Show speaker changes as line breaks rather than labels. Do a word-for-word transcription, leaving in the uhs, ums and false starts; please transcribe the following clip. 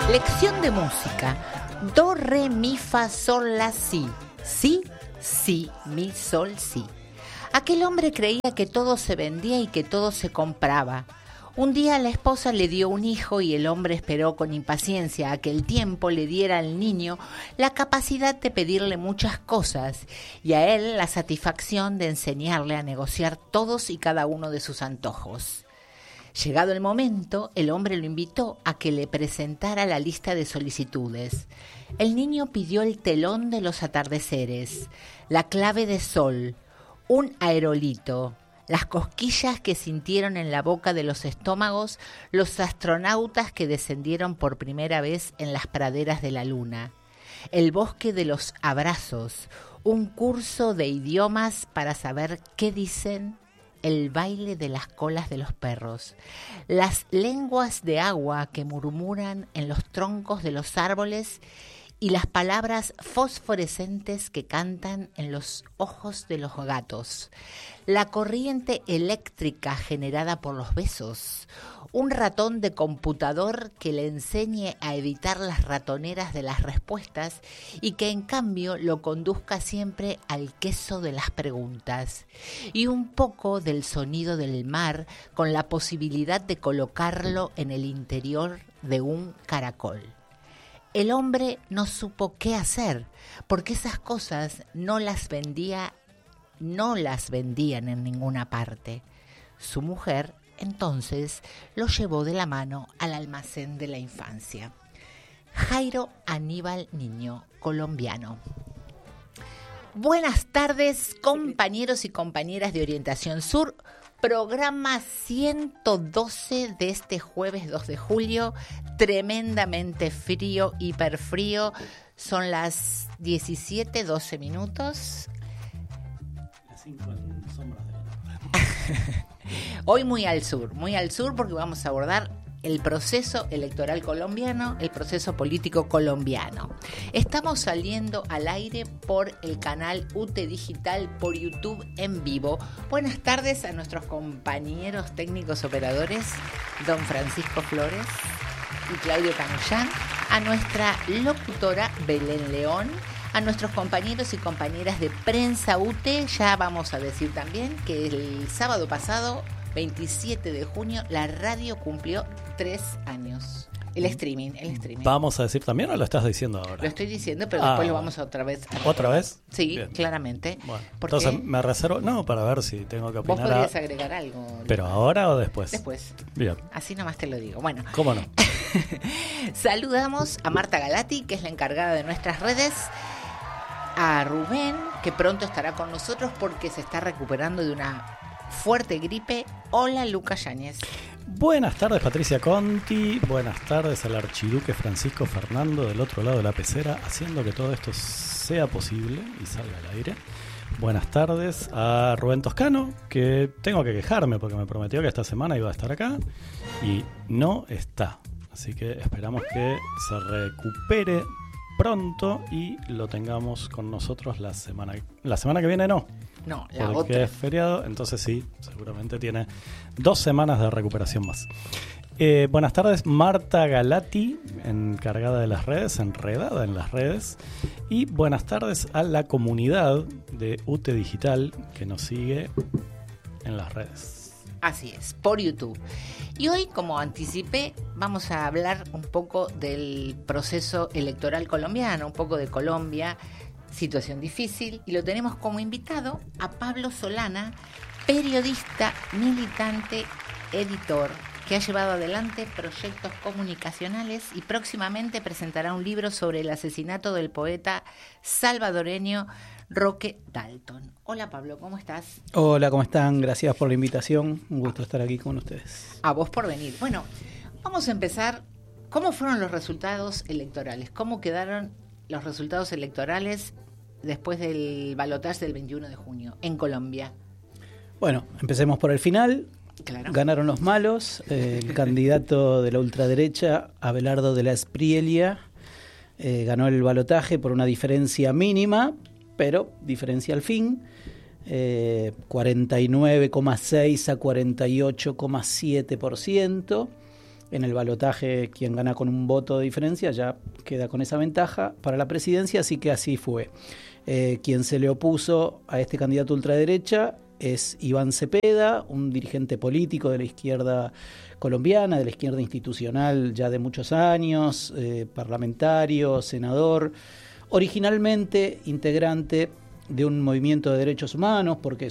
Lección de música. Do, re, mi, fa, sol, la, si. Si, si, mi, sol, si. Aquel hombre creía que todo se vendía y que todo se compraba. Un día la esposa le dio un hijo y el hombre esperó con impaciencia a que el tiempo le diera al niño la capacidad de pedirle muchas cosas y a él la satisfacción de enseñarle a negociar todos y cada uno de sus antojos. Llegado el momento, el hombre lo invitó a que le presentara la lista de solicitudes. El niño pidió el telón de los atardeceres, la clave de sol, un aerolito, las cosquillas que sintieron en la boca de los estómagos los astronautas que descendieron por primera vez en las praderas de la luna, el bosque de los abrazos, un curso de idiomas para saber qué dicen, el baile de las colas de los perros, las lenguas de agua que murmuran en los troncos de los árboles y las palabras fosforescentes que cantan en los ojos de los gatos, la corriente eléctrica generada por los besos, un ratón de computador que le enseñe a evitar las ratoneras de las respuestas y que en cambio lo conduzca siempre al queso de las preguntas, y un poco del sonido del mar con la posibilidad de colocarlo en el interior de un caracol. El hombre no supo qué hacer, porque esas cosas no las vendía, no las vendían en ninguna parte. Su mujer, entonces, lo llevó de la mano al almacén de la infancia. Jairo Aníbal Niño, colombiano. Buenas tardes, compañeros y compañeras de Orientación Sur. Programa ciento doce de este jueves dos de julio, tremendamente frío, hiperfrío. Son las diecisiete, doce minutos.
Las cinco en sombras de la
Hoy muy al sur, muy al sur porque vamos a abordar el proceso electoral colombiano, el proceso político colombiano. Estamos saliendo al aire por el canal U T Digital, por YouTube en vivo. Buenas tardes a nuestros compañeros técnicos operadores, don Francisco Flores y Claudio Canullán, a nuestra locutora Belén León, a nuestros compañeros y compañeras de Prensa U T. Ya vamos a decir también que el sábado pasado, veintisiete de junio, la radio cumplió tres años. El streaming, el streaming.
¿Vamos a decir también o lo estás diciendo ahora?
Lo estoy diciendo, pero
ah,
después lo vamos a otra vez. A
¿Otra vez?
Sí,
bien,
claramente.
Bueno,
¿Por
entonces
qué?
me reservo, no, para ver si tengo que opinar.
Vos podrías
a...
agregar algo.
¿Pero
Lucas.
ahora o después?
Después.
Bien.
Así nomás te lo digo. Bueno.
¿Cómo no?
Saludamos a Marta Galati, que es la encargada de nuestras redes, a Rubén, que pronto estará con nosotros porque se está recuperando de una fuerte gripe. Hola, Lucas Yáñez.
Buenas tardes, Patricia Conti. Buenas tardes al archiduque Francisco Fernando del otro lado de la pecera, haciendo que todo esto sea posible y salga al aire. Buenas tardes a Rubén Toscano, que tengo que quejarme porque me prometió que esta semana iba a estar acá y no está. Así que esperamos que se recupere pronto y lo tengamos con nosotros la semana la semana que viene. No,
no, la
porque
otra
es feriado, entonces sí, seguramente tiene dos semanas de recuperación más. Eh, buenas tardes, Marta Galati, encargada de las redes, enredada en las redes, y buenas tardes a la comunidad de U T Digital que nos sigue en las redes.
Así es, por YouTube. Y hoy, como anticipé, vamos a hablar un poco del proceso electoral colombiano, un poco de Colombia, situación difícil, y lo tenemos como invitado a Pablo Solana, periodista, militante, editor, que ha llevado adelante proyectos comunicacionales y próximamente presentará un libro sobre el asesinato del poeta salvadoreño Roque Dalton. Hola Pablo, ¿cómo estás?
Hola, ¿cómo están? Gracias por la invitación. Un gusto estar aquí con ustedes.
A vos por venir. Bueno, vamos a empezar. ¿Cómo fueron los resultados electorales? ¿Cómo quedaron los resultados electorales después del balotaje del veintiuno de junio en Colombia?
Bueno, empecemos por el final.
Claro.
Ganaron los malos. Eh, el candidato de la ultraderecha, Abelardo de la Espriella, eh, ganó el balotaje por una diferencia mínima, pero diferencia al fin. Eh, cuarenta y nueve coma seis a cuarenta y ocho coma siete por ciento. En el balotaje, quien gana con un voto de diferencia ya queda con esa ventaja para la presidencia, así que así fue. Eh, quien se le opuso a este candidato ultraderecha es Iván Cepeda, un dirigente político de la izquierda colombiana, de la izquierda institucional ya de muchos años, eh, parlamentario, senador, originalmente integrante de un movimiento de derechos humanos, porque